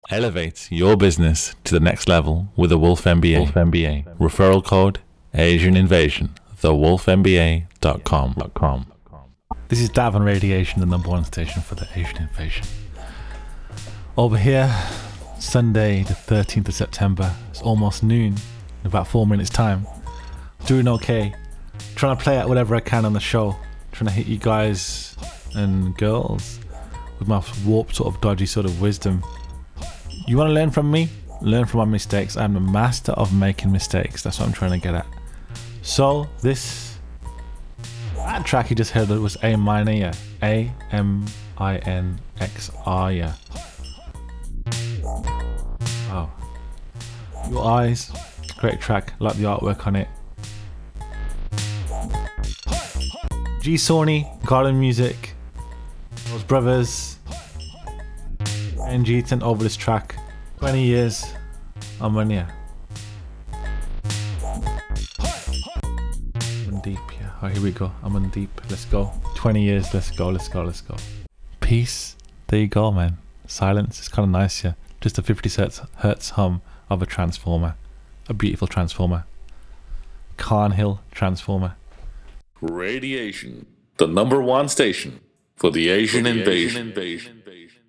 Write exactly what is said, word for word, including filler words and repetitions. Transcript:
Elevate your business to the next level with the Wolf M B A. Wolf M B A. Referral code Asian Invasion. the wolf m b a dot com. This is Dav on Radiation, the number one station for the Asian Invasion. Over here, Sunday the thirteenth of September. It's almost noon. In about four minutes time. Doing okay. Trying to play out whatever I can on the show. Trying to hit you guys and girls with my warped sort of dodgy sort of wisdom. You want to learn from me? Learn from my mistakes. I'm a master of making mistakes. That's what I'm trying to get at. So this that track you just heard was A minor, yeah. A M I N X R, yeah. Wow. Your Eyes, great track. Like the artwork on it. G Sony, Garden Music, those brothers, N G sent over this track. twenty years, I'm on here. I'm on deep, yeah. Oh, here we go. I'm on deep. Let's go. twenty years. Let's go. Let's go. Let's go. Peace. There you go, man. Silence. It's kind of nice, yeah. Just a fifty hertz hum of a transformer. A beautiful transformer. Carnhill transformer. Radiation, the number one station for the Asian, for the Asian invasion. invasion.